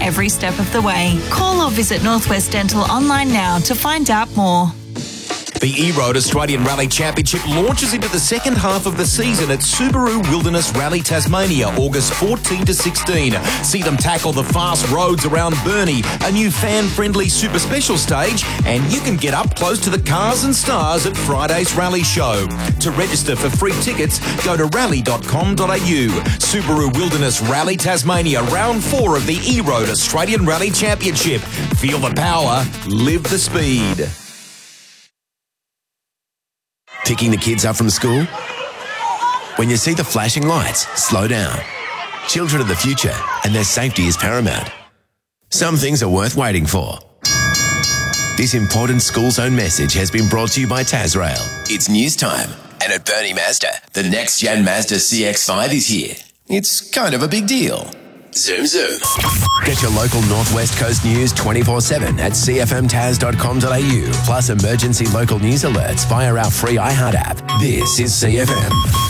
every step of the way. Call or visit Northwest Dental online now to find out more. The E-Road Australian Rally Championship launches into the second half of the season at Subaru Wilderness Rally Tasmania, August 14 to 16. See them tackle the fast roads around Burnie, a new fan-friendly super special stage, and you can get up close to the cars and stars at Friday's rally show. To register for free tickets, go to rally.com.au. Subaru Wilderness Rally Tasmania, round 4 of the E-Road Australian Rally Championship. Feel the power, live the speed. Picking the kids up from school? When you see the flashing lights, slow down. Children are the future, and their safety is paramount. Some things are worth waiting for. This important school zone message has been brought to you by Tasrail. It's news time, and at Burnie Mazda, the next-gen Mazda CX-5 is here. It's kind of a big deal. Zoom, zoom. Get your local Northwest Coast news 24/7 at cfmtas.com.au, plus emergency local news alerts via our free iHeart app. This is CFM.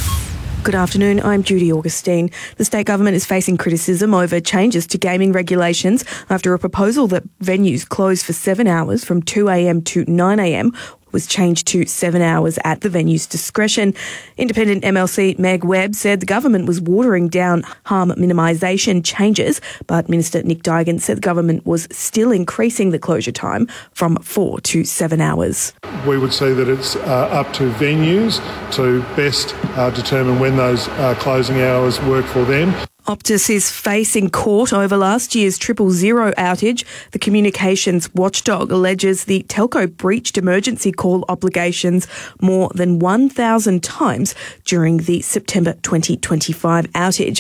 Good afternoon, I'm Judy Augustine. The state government is facing criticism over changes to gaming regulations after a proposal that venues close for 7 hours from 2 a.m. to 9 a.m. was changed to 7 hours at the venue's discretion. Independent MLC Meg Webb said the government was watering down harm minimisation changes, but Minister Nick Duigan said the government was still increasing the closure time from 4 to 7 hours. We would see that it's up to venues to best determine when those closing hours work for them. Optus is facing court over last year's 000 outage. The communications watchdog alleges the telco breached emergency call obligations more than 1,000 times during the September 2025 outage.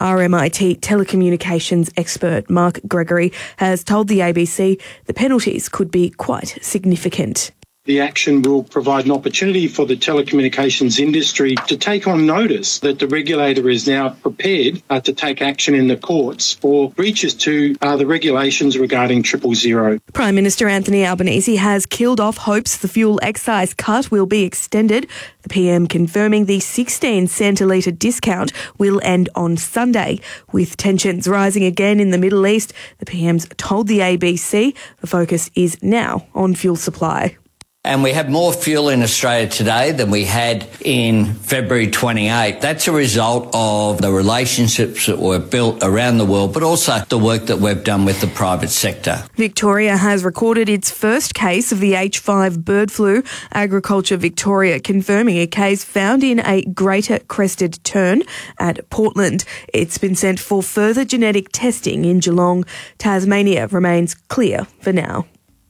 RMIT telecommunications expert Mark Gregory has told the ABC the penalties could be quite significant. The action will provide an opportunity for the telecommunications industry to take on notice that the regulator is now prepared to take action in the courts for breaches to the regulations regarding 000. Prime Minister Anthony Albanese has killed off hopes the fuel excise cut will be extended. The PM confirming the 16-cent a litre discount will end on Sunday. With tensions rising again in the Middle East, the PM's told the ABC the focus is now on fuel supply. And we have more fuel in Australia today than we had in February 28. That's a result of the relationships that were built around the world, but also the work that we've done with the private sector. Victoria has recorded its first case of the H5 bird flu. Agriculture Victoria confirming a case found in a greater crested tern at Portland. It's been sent for further genetic testing in Geelong. Tasmania remains clear for now.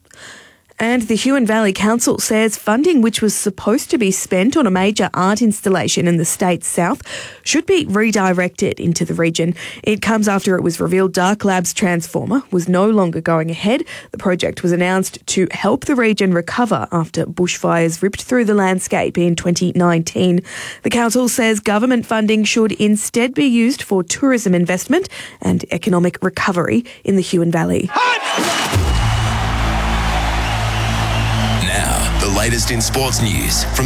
And the Huon Valley Council says funding which was supposed to be spent on a major art installation in the state's south should be redirected into the region. It comes after it was revealed Dark Labs Transformer was no longer going ahead. The project was announced to help the region recover after bushfires ripped through the landscape in 2019. The council says government funding should instead be used for tourism investment and economic recovery in the Huon Valley. The latest in sports news from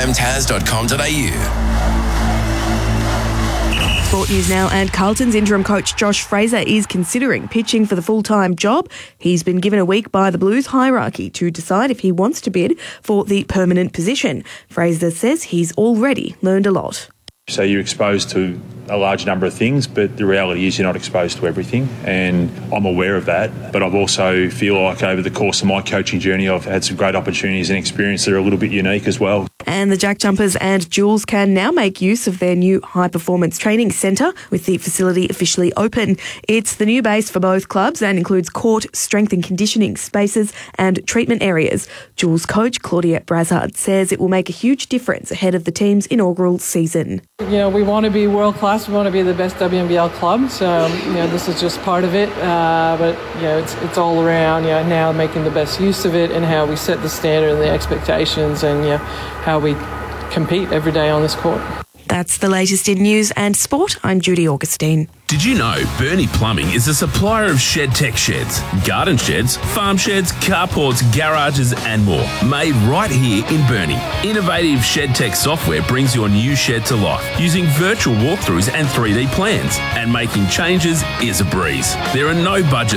cfmtas.com.au. Sport news now, and Carlton's interim coach Josh Fraser is considering pitching for the full-time job. He's been given a week by the Blues hierarchy to decide if he wants to bid for the permanent position. Fraser says he's already learned a lot. So you're exposed to a large number of things, but the reality is you're not exposed to everything, and I'm aware of that. But I've also feel like over the course of my coaching journey, I've had some great opportunities and experience that are a little bit unique as well. And the Jack Jumpers and Jules can now make use of their new high-performance training centre with the facility officially open. It's the new base for both clubs and includes court, strength and conditioning spaces and treatment areas. Jules coach Claudia Brazard says it will make a huge difference ahead of the team's inaugural season. You know, we want to be world-class. We want to be the best WNBL club. So, you know, this is just part of it. But, you know, it's all around, you know, now making the best use of it and how we set the standard and the expectations and, you know, how we compete every day on this court. That's the latest in news and sport. I'm Judy Augustine. Did you know Burnie Plumbing is a supplier of shed tech sheds, garden sheds, farm sheds, carports, garages and more, made right here in Burnie. Innovative shed tech software brings your new shed to life using virtual walkthroughs and 3D plans, and making changes is a breeze. There are no budget